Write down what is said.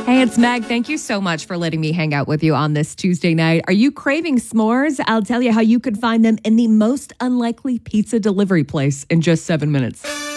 Hey, it's Meg. Thank you so much for letting me hang out with you on this Tuesday night. Are you craving s'mores? I'll tell you how you could find them in the most unlikely pizza delivery place in just 7 minutes.